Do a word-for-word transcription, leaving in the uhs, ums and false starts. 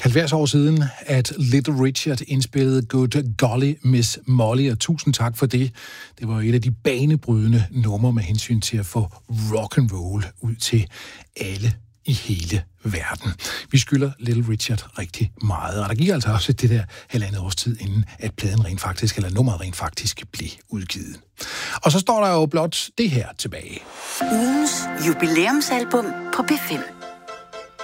halvfjerds år siden, at Little Richard indspillede Good Golly Miss Molly, og tusind tak for det. Det var et af de banebrydende numre med hensyn til at få rock and roll ud til alle i hele verden. Vi skylder Little Richard rigtig meget, og der gik altså også det der halvandet års tid, inden at pladen rent faktisk, eller nummeret rent faktisk blev udgivet. Og så står der jo blot det her tilbage. Ugens jubilæumsalbum på B fem.